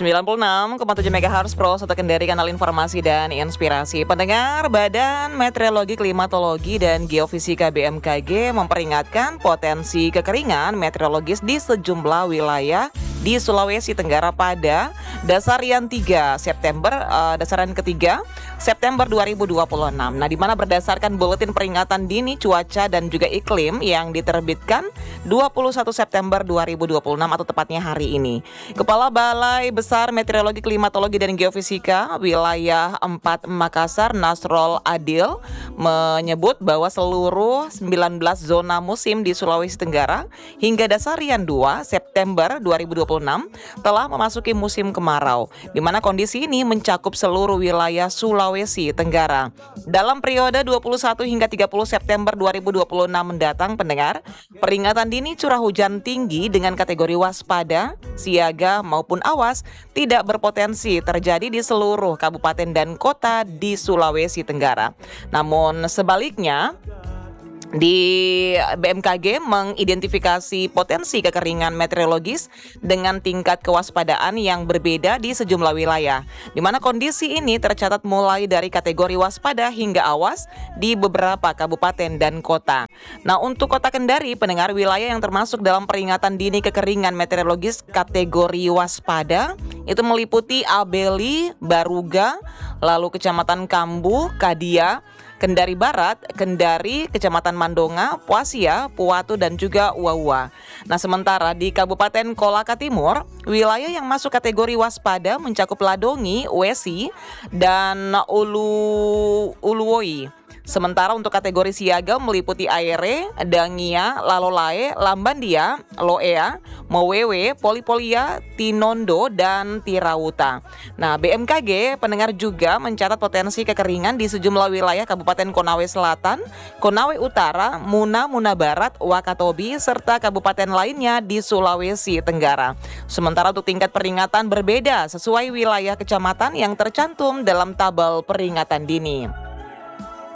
96,7 MHz Pro, satu Kendari, kanal informasi dan inspirasi. Pendengar, Badan Meteorologi, Klimatologi, dan Geofisika BMKG memperingatkan potensi kekeringan meteorologis di sejumlah wilayah di Sulawesi Tenggara pada dasaran ketiga September 2026. Nah, di mana berdasarkan buletin peringatan dini cuaca dan juga iklim yang diterbitkan 21 September 2026 atau tepatnya hari ini. Kepala Balai Besar Meteorologi, Klimatologi, dan Geofisika wilayah 4 Makassar, Nasrul Adil, menyebut bahwa seluruh 19 zona musim di Sulawesi Tenggara hingga dasaran 2 September 2026 telah memasuki musim kemarau, di mana kondisi ini mencakup seluruh wilayah Sulawesi Tenggara. Dalam periode 21 hingga 30 September 2026 mendatang, pendengar, peringatan dini curah hujan tinggi dengan kategori waspada, siaga maupun awas tidak berpotensi terjadi di seluruh kabupaten dan kota di Sulawesi Tenggara. Namun sebaliknya, di BMKG mengidentifikasi potensi kekeringan meteorologis dengan tingkat kewaspadaan yang berbeda di sejumlah wilayah, di mana kondisi ini tercatat mulai dari kategori waspada hingga awas di beberapa kabupaten dan kota. Nah, untuk Kota Kendari, pendengar, wilayah yang termasuk dalam peringatan dini kekeringan meteorologis kategori waspada itu meliputi Abeli, Baruga, lalu Kecamatan Kambu, Kadia, Kendari Barat, Kendari, Kecamatan Mandonga, Puasia, Puatu, dan juga Wawa. Nah, sementara di Kabupaten Kolaka Timur, wilayah yang masuk kategori waspada mencakup Ladongi, Wesi, dan Uluwoi. Sementara untuk kategori siaga meliputi Aere, Dangia, Lalolae, Lambandia, Loea, Mowewe, Polipolia, Tinondo, dan Tirauta. Nah, BMKG pendengar juga mencatat potensi kekeringan di sejumlah wilayah Kabupaten Konawe Selatan, Konawe Utara, Muna Barat, Wakatobi, serta kabupaten lainnya di Sulawesi Tenggara. Sementara untuk tingkat peringatan berbeda sesuai wilayah kecamatan yang tercantum dalam tabel peringatan dini.